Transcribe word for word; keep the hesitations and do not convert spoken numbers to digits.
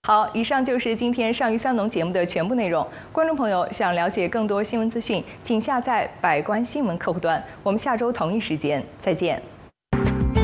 好，以上就是今天上渔三农节目的全部内容。观众朋友想了解更多新闻资讯，请下载百官新闻客户端。我们下周同一时间再见。